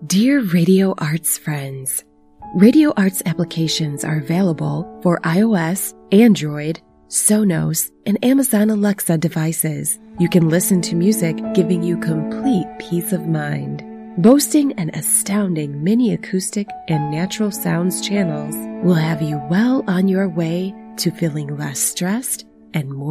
Dear Radio Arts friends, Radio Arts applications are available for iOS, Android, Sonos, and Amazon Alexa devices. You can listen to music giving you complete peace of mind. Boasting an astounding mini acoustic and natural sounds channels will have you well on your way to feeling less stressed and more